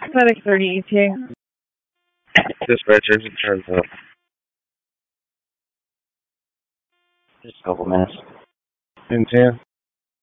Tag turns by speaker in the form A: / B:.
A: Medic 30 ETA.
B: Dispatcher, turns up.
C: Just a couple minutes.
B: In 10.